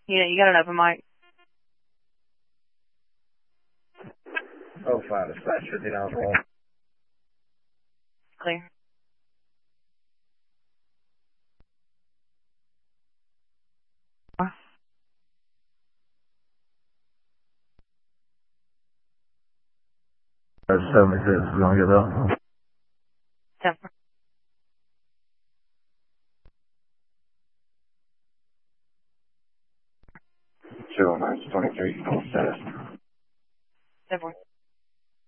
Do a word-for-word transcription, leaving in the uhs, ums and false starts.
Yeah, you got an open mic. Oh, five, dispatch fifty dollars roll. Clear. That's seventy-six, you gonna get that? Ten. Two oh nine, twenty-three, full status. Ten.